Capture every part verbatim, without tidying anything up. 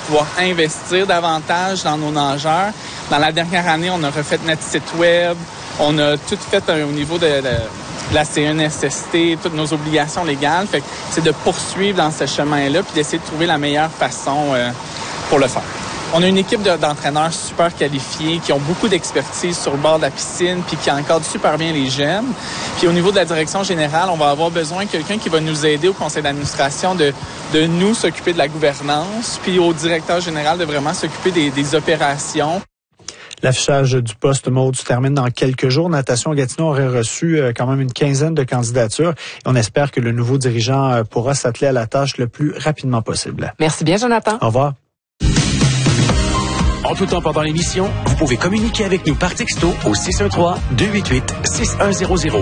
pouvoir investir davantage dans nos nageurs. Dans la dernière année, on a refait notre site web, on a tout fait euh, au niveau de, de la C N S S T, toutes nos obligations légales. Fait que c'est de poursuivre dans ce chemin-là puis d'essayer de trouver la meilleure façon euh, pour le faire. On a une équipe de, d'entraîneurs super qualifiés qui ont beaucoup d'expertise sur le bord de la piscine puis qui encadrent super bien les jeunes. Puis au niveau de la direction générale, on va avoir besoin de quelqu'un qui va nous aider au conseil d'administration de, de nous s'occuper de la gouvernance puis au directeur général de vraiment s'occuper des, des opérations. L'affichage du poste, Maud, se termine dans quelques jours. Natation Gatineau aurait reçu quand même une quinzaine de candidatures. Et on espère que le nouveau dirigeant pourra s'atteler à la tâche le plus rapidement possible. Merci bien, Jonathan. Au revoir. En tout temps pendant l'émission, vous pouvez communiquer avec nous par texto au six un trois, deux huit huit, six un zéro zéro.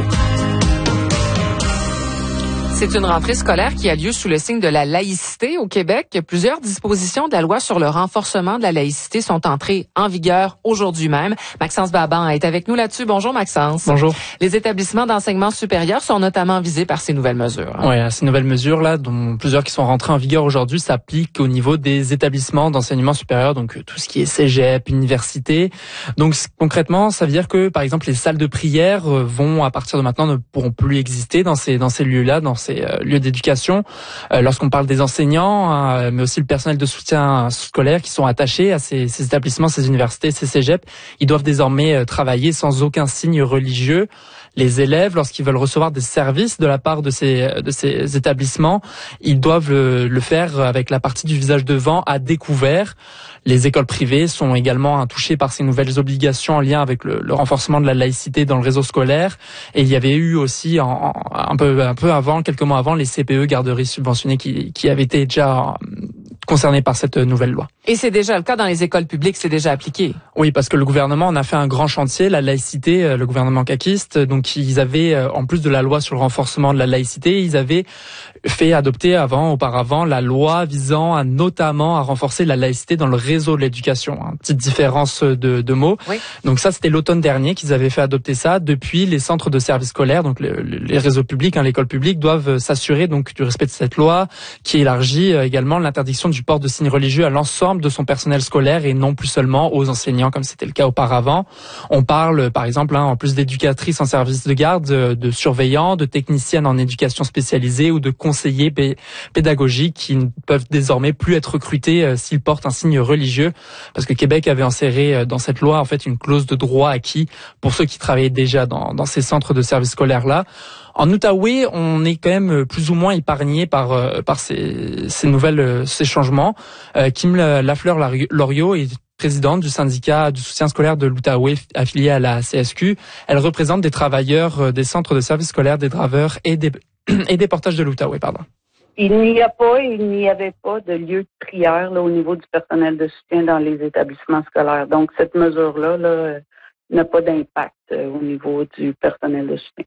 C'est une rentrée scolaire qui a lieu sous le signe de la laïcité au Québec. Plusieurs dispositions de la loi sur le renforcement de la laïcité sont entrées en vigueur aujourd'hui même. Maxence Baban est avec nous là-dessus. Bonjour Maxence. Bonjour. Les établissements d'enseignement supérieur sont notamment visés par ces nouvelles mesures. Oui, ces nouvelles mesures-là, dont plusieurs qui sont rentrées en vigueur aujourd'hui, s'appliquent au niveau des établissements d'enseignement supérieur, donc tout ce qui est cégep, université. Donc concrètement, ça veut dire que, par exemple, les salles de prière vont, à partir de maintenant, ne pourront plus exister dans ces, dans ces lieux-là, dans ces lieux d'éducation. Euh, lorsqu'on parle des enseignants, hein, mais aussi le personnel de soutien scolaire qui sont attachés à ces, ces établissements, ces universités, ces cégeps, ils doivent désormais euh, travailler sans aucun signe religieux. Les élèves, lorsqu'ils veulent recevoir des services de la part de ces, de ces établissements, ils doivent le, le faire avec la partie du visage devant à découvert. Les écoles privées sont également touchées par ces nouvelles obligations en lien avec le, le renforcement de la laïcité dans le réseau scolaire. Et il y avait eu aussi en, en, un peu un peu avant, quelques mois avant, les C P E, garderies subventionnées, qui, qui avaient été déjà concernés par cette nouvelle loi. Et c'est déjà le cas dans les écoles publiques, c'est déjà appliqué. Oui, parce que le gouvernement en a fait un grand chantier, la laïcité, le gouvernement caquiste. Donc ils avaient, en plus de la loi sur le renforcement de la laïcité, ils avaient fait adopter avant, auparavant, la loi visant à notamment à renforcer la laïcité dans le réseau de l'éducation. Hein. Petite différence de, de mots. Oui. Donc ça, c'était l'automne dernier qu'ils avaient fait adopter ça. Depuis, les centres de services scolaires, donc le, les réseaux publics, hein, l'école publique, doivent s'assurer donc du respect de cette loi, qui élargit également l'interdiction du port de signes religieux à l'ensemble de son personnel scolaire et non plus seulement aux enseignants comme c'était le cas auparavant. On parle, par exemple, hein, en plus d'éducatrices en service de garde, de, de surveillants, de techniciennes en éducation spécialisée ou de conseillers p- pédagogiques qui ne peuvent désormais plus être recrutés euh, s'ils portent un signe religieux, parce que Québec avait inséré euh, dans cette loi en fait une clause de droit acquis pour ceux qui travaillaient déjà dans, dans ces centres de services scolaires-là. En Outaouais, on est quand même plus ou moins épargné par euh, par ces, ces nouvelles, ces changements. Euh, Kim Lafleur-Loriot est présidente du syndicat du soutien scolaire de l'Outaouais affilié à la C S Q. Elle représente des travailleurs des centres de services scolaires, des draveurs et des et des portages de l'Outaouais, pardon. Il n'y a pas, il n'y avait pas de lieu de prière là, au niveau du personnel de soutien dans les établissements scolaires. Donc cette mesure-là là, n'a pas d'impact euh, au niveau du personnel de soutien.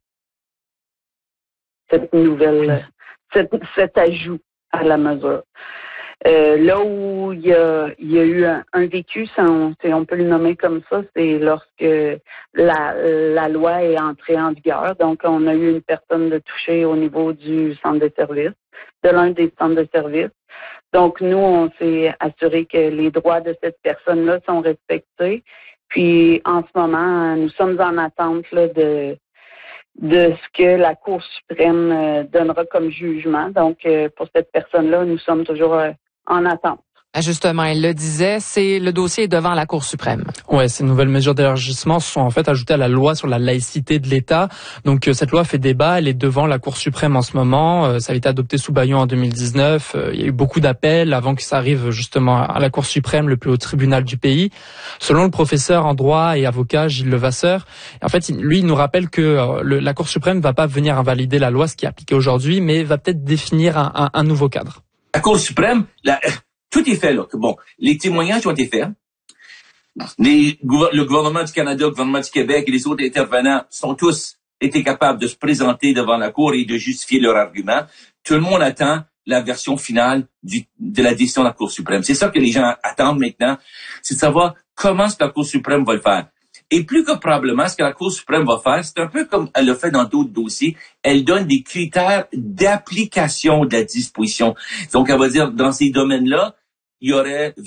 Cette nouvelle, cet, cet ajout à la mesure. Euh, là où il y a, il y a eu un, un vécu, on, on peut le nommer comme ça, c'est lorsque la, la loi est entrée en vigueur. Donc, on a eu une personne de touchée au niveau du centre de service, de l'un des centres de service. Donc, nous, on s'est assuré que les droits de cette personne-là sont respectés. Puis, en ce moment, nous sommes en attente là, de de ce que la Cour suprême euh, donnera comme jugement. Donc, euh, pour cette personne-là, nous sommes toujours euh, en attente. Justement, elle le disait, c'est le dossier est devant la Cour suprême. Ouais, ces nouvelles mesures d'élargissement sont en fait ajoutées à la loi sur la laïcité de l'État. Donc cette loi fait débat, elle est devant la Cour suprême en ce moment. Ça a été adopté sous Bayon en deux mille dix-neuf. Il y a eu beaucoup d'appels avant que ça arrive justement à la Cour suprême, le plus haut tribunal du pays. Selon le professeur en droit et avocat Gilles Levasseur, en fait, lui, il nous rappelle que le, la Cour suprême va pas venir invalider la loi, ce qui est appliqué aujourd'hui, mais va peut-être définir un, un, un nouveau cadre. La Cour suprême, la... Tout est fait, là. Bon, les témoignages ont été faits. Les, le gouvernement du Canada, le gouvernement du Québec et les autres intervenants sont tous été capables de se présenter devant la Cour et de justifier leurs arguments. Tout le monde attend la version finale du, de la décision de la Cour suprême. C'est ça que les gens attendent maintenant, c'est de savoir comment est-ce que la Cour suprême va le faire. Et plus que probablement, ce que la Cour suprême va faire, c'est un peu comme elle l'a fait dans d'autres dossiers. Elle donne des critères d'application de la disposition. Donc, elle va dire, dans ces domaines-là, il y aurait